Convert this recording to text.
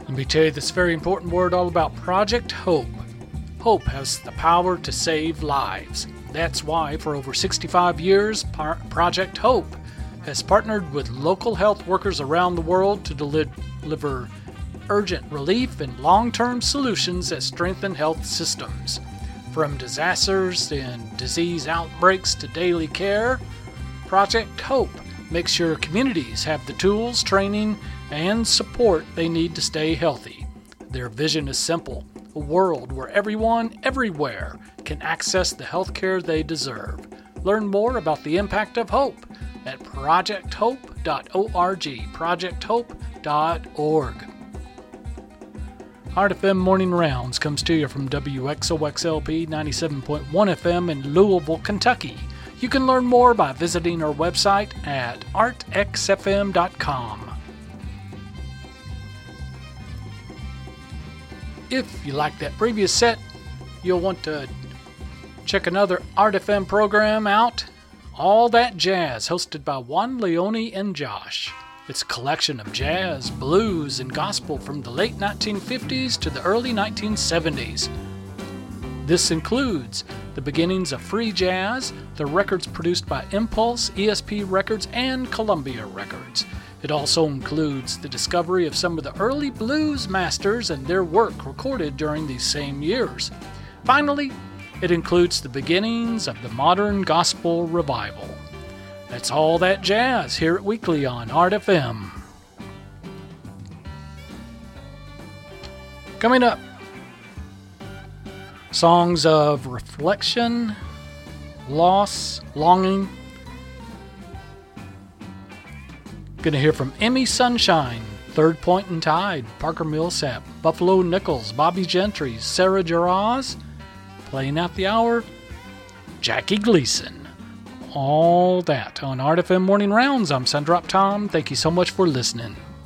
Let me tell you this very important word all about Project Hope. Hope has the power to save lives. That's why for over 65 years, Project Hope has partnered with local health workers around the world to deliver urgent relief and long-term solutions that strengthen health systems. From disasters and disease outbreaks to daily care, Project Hope makes sure communities have the tools, training, and support they need to stay healthy. Their vision is simple: a world where everyone, everywhere, can access the health care they deserve. Learn more about the impact of hope at projecthope.org, projecthope.org. Heart FM Morning Rounds comes to you from WXOXLP 97.1 FM in Louisville, Kentucky. You can learn more by visiting our website at artxfm.com. If you like that previous set, you'll want to check another Art FM program out, All That Jazz, hosted by Juan Leone and Josh. It's a collection of jazz, blues, and gospel from the late 1950s to the early 1970s. This includes the beginnings of free jazz, the records produced by Impulse, ESP Records, and Columbia Records. It also includes the discovery of some of the early blues masters and their work recorded during these same years. Finally, it includes the beginnings of the modern gospel revival. That's All That Jazz here at Weekly on Art FM. Coming up, songs of reflection, loss, longing. Going to hear from Emmy Sunshine, Third Point and Tide, Parker Millsap, Buffalo Nichols, Bobby Gentry, Sarah Jaraz. Playing out the hour, Jackie Gleason. All that on Art FM Morning Rounds. I'm Sundrop Tom. Thank you so much for listening.